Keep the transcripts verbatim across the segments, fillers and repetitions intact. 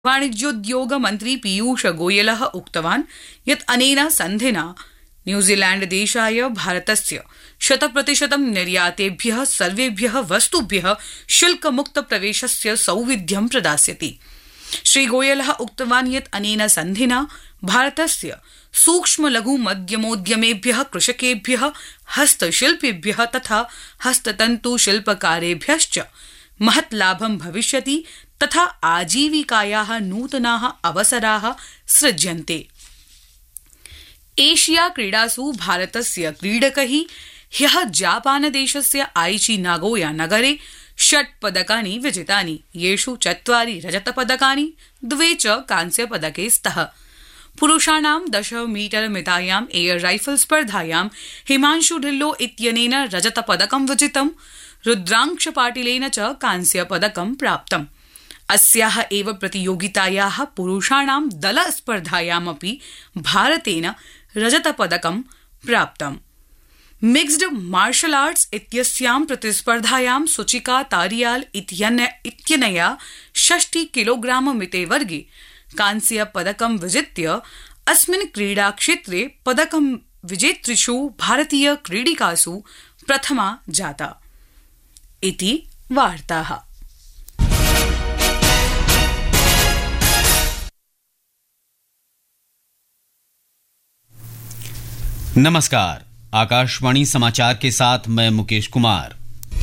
वाणिज्योद्योग मन्त्री पीयूष गोयलः उक्तवान् यत् अनेन सन्धिना न्यूजीलैण्ड देशाय भारतस्य शतप्रतिशतं निर्यातेभ्यः सर्वेभ्यः वस्तुभ्यः शुल्कमुक्त प्रवेशस्य सौविध्यं प्रदास्यति। श्री गोयलः उक्तवान् यत् अनेन सन्धिना भारतस्य सूक्ष्म लघु मध्यमोद्यमेभ्यः कृषकेभ्यः हस्तशिल्पिभ्यः तथा हस्ततन्तु शिल्पकारेभ्यश्च महत् लाभं भविष्यति तथा आजीविकायाः नूतनाः अवसराः सृज्यन्ते। एशिया क्रीडासु भारतस्य क्रीडकैः ह्यः जापानदेशस्य आइची नागोया नगरे षट् पदकानि विजितानि, येषु चत्वारि रजतपदकानि द्वे च कांस्यपदके स्तः। पुरुषाणां दश मीटर मितायां एयर राइफल स्पर्धायां हिमांशु ढिल्लो इत्यनेन रजतपदकं विजितं, रुद्रांश पाटिलेन च कांस्यपदकं प्राप्तम्। अस्याः एव प्रतियोगितायाः पुरुषाणां दल स्पर्धायामपि भारतेन रजतपदकं प्राप्तम्। मिक्स्ड मार्शल आर्ट्स इत्यस्यां प्रतिस्पर्धायां सुचिका तारियाल इत्यनया षष्टि किलोग्राम मिते वर्गे कांस्य पदकं विजित्य अस्मिन् क्रीडाक्षेत्रे पदकं विजेतृषु भारतीय क्रीडिकासु प्रथमा जाता। इति वार्ताः। नमस्कार, आकाशवाणी समाचार के साथ मैं मुकेश कुमार।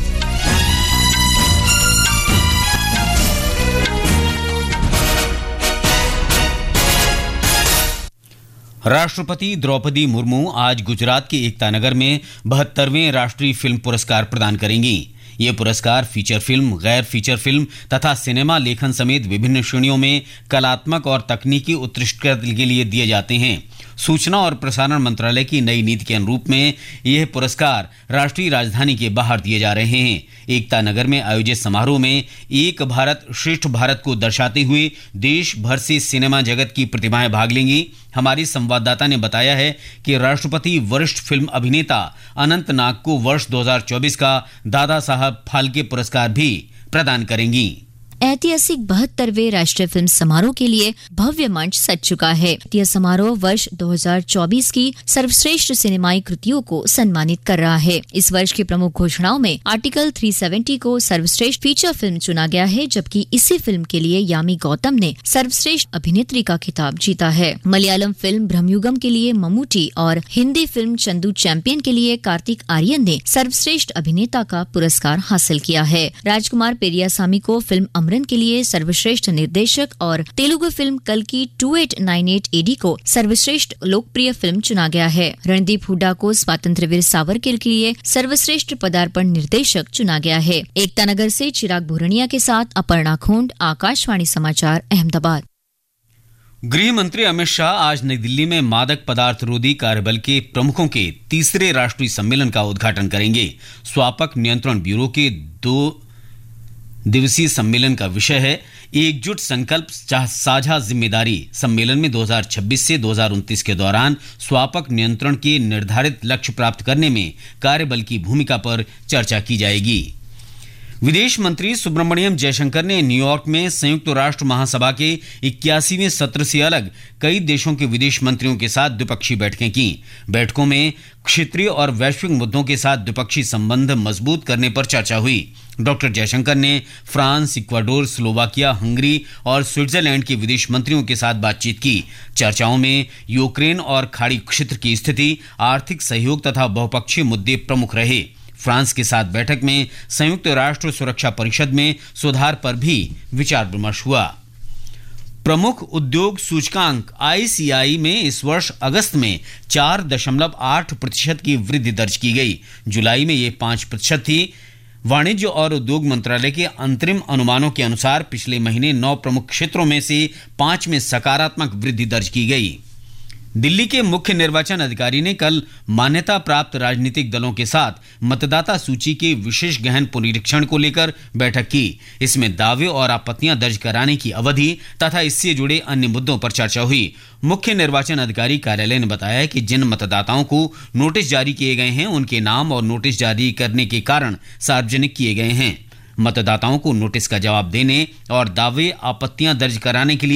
राष्ट्रपति द्रौपदी मुर्मू आज गुजरात के एकता नगर में बहत्तरवें राष्ट्रीय फिल्म पुरस्कार प्रदान करेंगी। ये पुरस्कार फीचर फिल्म, गैर फीचर फिल्म तथा सिनेमा लेखन समेत विभिन्न श्रेणियों में कलात्मक और तकनीकी उत्कृष्टता के लिए दिए जाते हैं। सूचना और प्रसारण मंत्रालय की नई नीति के अनुरूप में यह पुरस्कार राष्ट्रीय राजधानी के बाहर दिए जा रहे हैं। एकता नगर में आयोजित समारोह में एक भारत श्रेष्ठ भारत को दर्शाते हुए देश भर से सिनेमा जगत की प्रतिभाएं भाग लेंगी। हमारी संवाददाता ने बताया है कि राष्ट्रपति वरिष्ठ फिल्म अभिनेता अनंत नाग को वर्ष दो हज़ार चौबीस का दादा साहब फाल्के पुरस्कार भी प्रदान करेंगी। ऐतिहासिक बहत्तरवें राष्ट्रीय फिल्म समारोह के लिए भव्य मंच सज चुका है। यह समारोह वर्ष दो हज़ार चौबीस की सर्वश्रेष्ठ सिनेमाई कृतियों को सम्मानित कर रहा है। इस वर्ष की प्रमुख घोषणाओं में आर्टिकल तीन सौ सत्तर को सर्वश्रेष्ठ फीचर फिल्म चुना गया है, जबकि इसी फिल्म के लिए यामी गौतम ने सर्वश्रेष्ठ अभिनेत्री का खिताब जीता है। मलयालम फिल्म ब्रह्मयुगम के लिए ममूटी और हिंदी फिल्म चंदू चैंपियन के लिए कार्तिक आर्यन ने सर्वश्रेष्ठ अभिनेता का पुरस्कार हासिल किया है। राजकुमार पेरियासामी को फिल्म अमरन के लिए सर्वश्रेष्ठ निर्देशक और तेलुगु फिल्म कल की अट्ठाईस सौ अट्ठानवे एडी को सर्वश्रेष्ठ लोकप्रिय फिल्म चुना गया है। रणदीप हुड्डा को स्वातंत्र्यवीर सावरकर के लिए सर्वश्रेष्ठ पदार्पण निर्देशक चुना गया है। एकता नगर से चिराग भूरनिया के साथ अपर्णा खोंड, आकाशवाणी समाचार, अहमदाबाद। गृह मंत्री अमित शाह आज नई दिल्ली में मादक पदार्थ रोधी कार्यबल के प्रमुखों के तीसरे राष्ट्रीय सम्मेलन का उद्घाटन करेंगे। स्वापक नियंत्रण ब्यूरो के दो दिवसीय सम्मेलन का विषय है एकजुट संकल्प साझा जिम्मेदारी। सम्मेलन में दो हज़ार छब्बीस से दो हज़ार उनतीस के दौरान स्वापक नियंत्रण के निर्धारित लक्ष्य प्राप्त करने में कार्यबल की भूमिका पर चर्चा की जाएगी। विदेश मंत्री सुब्रमण्यम जयशंकर ने न्यूयॉर्क में संयुक्त राष्ट्र महासभा के इक्यासीवें सत्र से अलग कई देशों के विदेश मंत्रियों के साथ द्विपक्षीय बैठकें की। बैठकों में क्षेत्रीय और वैश्विक मुद्दों के साथ द्विपक्षीय संबंध मजबूत करने पर चर्चा हुई। डॉक्टर जयशंकर ने फ्रांस, इक्वाडोर, स्लोवाकिया, हंगरी और स्विट्जरलैंड के विदेश मंत्रियों के साथ बातचीत की। चर्चाओं में यूक्रेन और खाड़ी क्षेत्र की स्थिति, आर्थिक सहयोग तथा बहुपक्षीय मुद्दे प्रमुख रहे। फ्रांस के साथ बैठक में संयुक्त राष्ट्र सुरक्षा परिषद में सुधार पर भी विचार विमर्श हुआ। प्रमुख उद्योग सूचकांक आई सी आई में इस वर्ष अगस्त में चार दशमलव आठ प्रतिशत की वृद्धि दर्ज की गई। जुलाई में ये पांच प्रतिशत थी। वाणिज्य और उद्योग मंत्रालय के अंतरिम अनुमानों के अनुसार पिछले महीने नौ प्रमुख क्षेत्रों में से पांच में सकारात्मक वृद्धि दर्ज की गई। दिल्ली के मुख्य निर्वाचन अधिकारी ने कल मान्यता प्राप्त राजनीतिक दलों के साथ मतदाता सूची के विशेष गहन पुनरीक्षण को लेकर बैठक की। इसमें दावे और आपत्तियां दर्ज कराने की अवधि तथा इससे जुड़े अन्य मुद्दों पर चर्चा हुई। मुख्य निर्वाचन अधिकारी कार्यालय ने बताया कि जिन मतदाताओं को नोटिस जारी किए गए हैं उनके नाम और नोटिस जारी करने के कारण सार्वजनिक किए गए हैं। मतदाताओं को नोटिस का जवाब देने और दावे आपत्तियां दर्ज कराने के लिए